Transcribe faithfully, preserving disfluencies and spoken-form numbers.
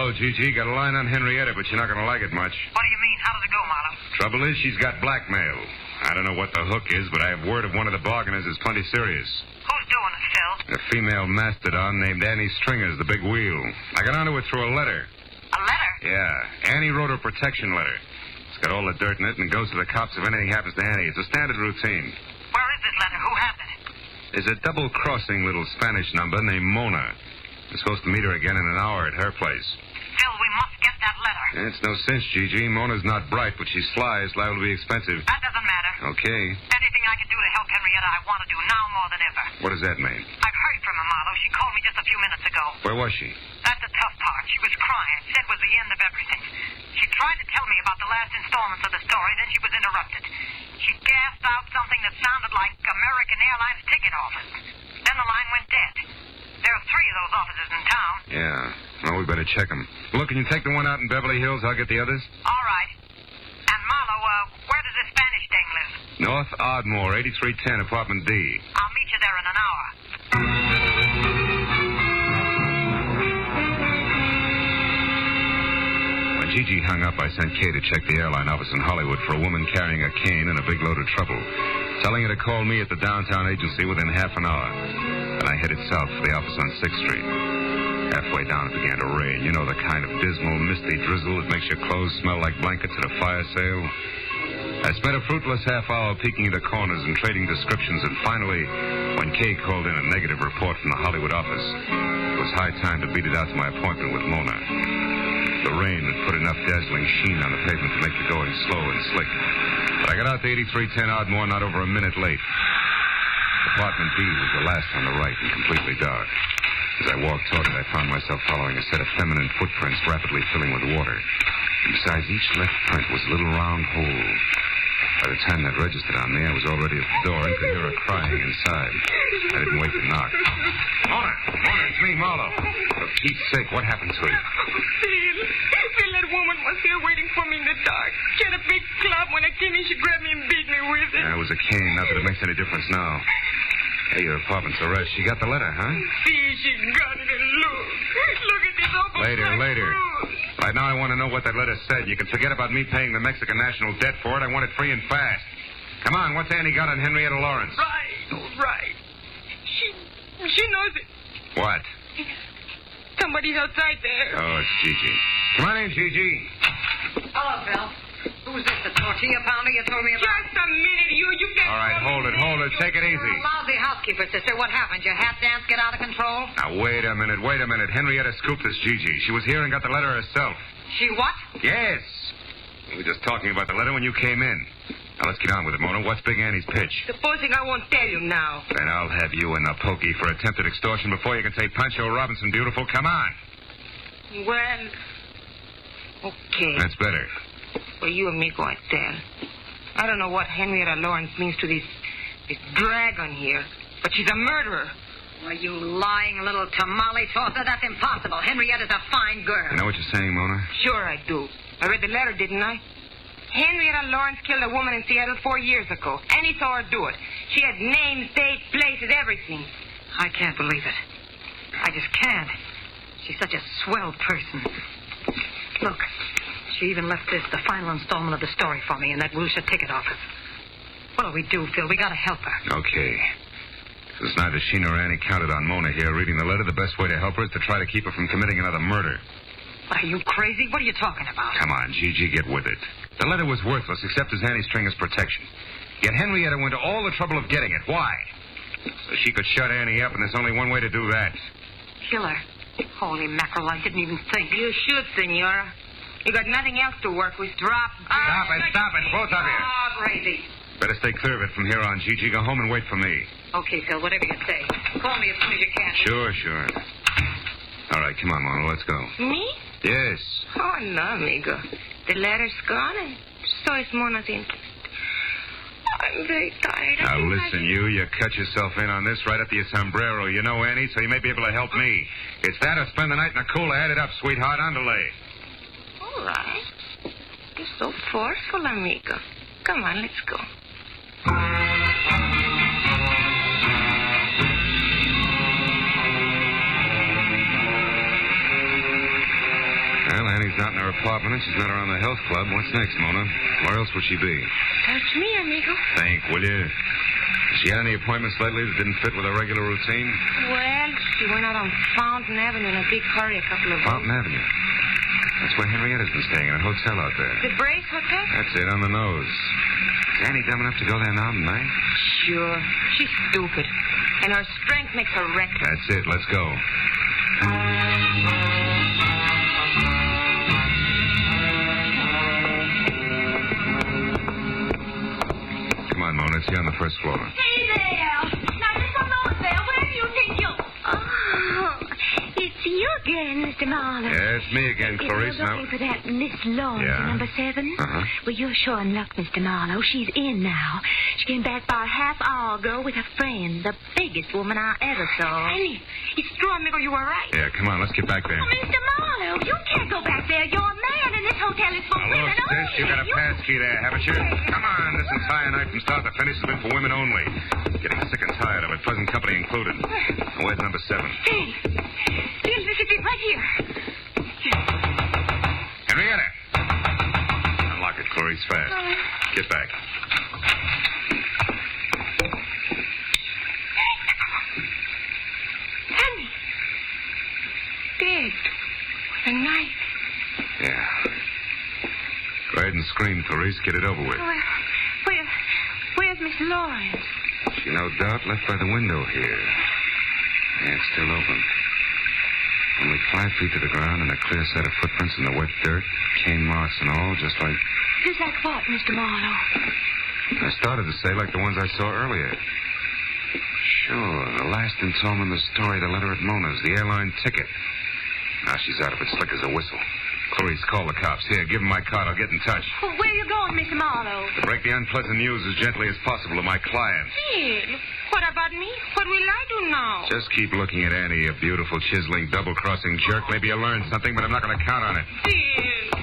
Hello, Gigi. Got a line on Henrietta, but you're not going to like it much. What do you mean? How does it go, Marlowe? Trouble is, she's got blackmail. I don't know what the hook is, but I have word of one of the bargainers is plenty serious. Who's doing it, Phil? A female mastodon named Annie Stringer's the big wheel. I got onto it through a letter. A letter? Yeah. Annie wrote her protection letter. It's got all the dirt in it and goes to the cops if anything happens to Annie. It's a standard routine. Where is this letter? Who has it? There's a double-crossing little Spanish number named Mona. We're supposed to meet her again in an hour at her place. Phil, we must get that letter. It's no sense, Gigi. Mona's not bright, but she's sly. It's liable to be expensive. That doesn't matter. Okay. Anything I can do to help Henrietta, I want to do now more than ever. What does that mean? I've heard from her, Marlowe. She called me just a few minutes ago. Where was she? That's the tough part. She was crying. Said it was the end of everything. She tried to tell me about the last installments of the story, then she was interrupted. She gasped out something that sounded like American Airlines ticket office. Then the line went dead. There are three of those offices in town. Yeah. Well, we better check them. Look, can you take the one out in Beverly Hills? I'll get the others. All right. And Marlowe, uh, where does this Spanish dame live? North Ardmore, eighty-three ten, apartment D. I'll meet you there in an hour. When Gigi hung up, I sent Kay to check the airline office in Hollywood for a woman carrying a cane and a big load of trouble, telling her to call me at the downtown agency within half an hour. And I headed south for the office on sixth street. Halfway down, it began to rain. You know, the kind of dismal, misty drizzle that makes your clothes smell like blankets at a fire sale. I spent a fruitless half hour peeking into corners and trading descriptions, and finally, when Kay called in a negative report from the Hollywood office, it was high time to beat it out to my appointment with Mona. The rain had put enough dazzling sheen on the pavement to make the going slow and slick. But I got out to eighty-three ten Ardmore not over a minute late. Apartment B was the last on the right and completely dark. As I walked toward it, I found myself following a set of feminine footprints rapidly filling with water. And besides each left print was a little round hole. By the time that registered on me, I was already at the door and could hear her crying inside. I didn't wait to knock. Mona! Mona, it's me, Marlowe. For Pete's sake, what happened to you? Phil, Phil, that woman was here waiting for me in the dark. She had a big club. When I came in, she grabbed me and beat me with it. Yeah, it was a cane. Not that it makes any difference now. Hey, your apartment's a wreck. She got the letter, huh? See, she got it, and look. Look at this open Later, black later. room. Right now I want to know what that letter said. You can forget about me paying the Mexican national debt for it. I want it free and fast. Come on, what's Annie got on Henrietta Lawrence? Right, oh, right. She, she knows it. What? Somebody's outside there. Oh, it's Gigi. Come on in, Gigi. Hello, Phil. Who's this, the tortilla pounder you told me about? Just a minute, you. You can't... All right, hold it, hold it. Take it You're easy. a lousy housekeeper, sister. What happened? Your hat dance get out of control? Now, wait a minute, wait a minute. Henrietta scooped this Gigi. She was here and got the letter herself. She what? Yes. We were just talking about the letter when you came in. Now, let's get on with it, Mona. What's Big Annie's pitch? Supposing I won't tell you now. Then I'll have you in the pokey for attempted extortion before you can say Pancho Robinson, beautiful. Come on. Well, okay. That's better. Well, you and me go and tell. I don't know what Henrietta Lawrence means to this, this dragon here, but she's a murderer. Well, you lying little tamale tosser. That's impossible. Henrietta's a fine girl. You know what you're saying, Mona? Sure I do. I read the letter, didn't I? Henrietta Lawrence killed a woman in Seattle four years ago. And he saw her do it. She had names, dates, places, everything. I can't believe it. I just can't. She's such a swell person. Look, she even left this, the final installment of the story for me in that Wilshire ticket office. What'll we do, Phil? We gotta help her. Okay. Since neither she nor Annie counted on Mona here reading the letter, the best way to help her is to try to keep her from committing another murder. What, are you crazy? What are you talking about? Come on, Gigi, get with it. The letter was worthless except as Annie Stringer's protection. Yet Henrietta went to all the trouble of getting it. Why? So she could shut Annie up, and there's only one way to do that. Kill her. Holy mackerel, I didn't even think. You should, Senora. You got nothing else to work with. Drop. Stop it, stop it, both of you. Oh, crazy. Better stay clear of it from here on, Gigi. Go home and wait for me. Okay, Phil, whatever you say. Call me as soon as you can. Sure, sure. All right, come on, Mona, let's go. Me? Yes. Oh, no, amigo. The letter's gone, and so is Mona's interest. I'm very tired. Now, I think listen, I... you. You cut yourself in on this right up to your sombrero. You know Annie, so you may be able to help me. It's that or spend the night in the cooler. Add it up, sweetheart. Underlay. All right. You're so forceful, amigo. Come on, let's go. She's not in her apartment, and she's not around the health club. What's next, Mona? Where else would she be? Search me, amigo. Think, will you? Has she had any appointments lately that didn't fit with her regular routine? Well, she went out on Fountain Avenue in a big hurry a couple of Fountain Avenue. That's where Henrietta's been staying, in a hotel out there. The Brace Hotel? That's it, on the nose. Is Annie dumb enough to go there now tonight? Sure. She's stupid. And her strength makes her reckless. That's it. Let's go. Come on, Mona. It's here on the first floor. Hey there. Now, Miss Malone there. Where do you think you'll... Oh, it's you again, Mister Marlowe. Yeah, it's me again, Clarice. You're looking Now... for that Miss Lawrence, Yeah. number seven? Uh-huh. Well, you're sure in luck, Mister Marlowe. She's in now. She came back about a half hour ago with a friend, the biggest woman I ever saw. Annie, it's true, amigo. You were right. Yeah, come on. Let's get back there. Oh, Mister Marlowe, you can't go back there. You're a man, and this hotel is for Now, women look, only. sis, you got a pass key there, haven't you? Come on. This entire night from start to finish has been for women only. Getting sick and tired of it, pleasant company included. Now, where's number seven? Hey, here's the city right here. Henrietta! Unlock it, Clarice, fast. Get back. Henry. Dead. With a knife. Yeah. Go ahead and scream, Clarice. Get it over with. Where, where, where's Miss Lawrence? She no doubt left by the window here. Yeah, it's still open. Only five feet to the ground and a clear set of footprints in the wet dirt, cane marks and all, just like... Just like what, Mister Marlowe? I started to say like the ones I saw earlier. Sure, the last installment of the story, the letter at Mona's, the airline ticket. Now she's out of it, slick as a whistle. Clarice, call the cops. Here, give them my card. I'll get in touch. Well, where are you going, Mister Marlowe? To break the unpleasant news as gently as possible to my client. Phil, what about me? What will I do now? Just keep looking at Annie, a beautiful, chiseling, double-crossing jerk. Maybe you'll learn something, but I'm not going to count on it. Phil.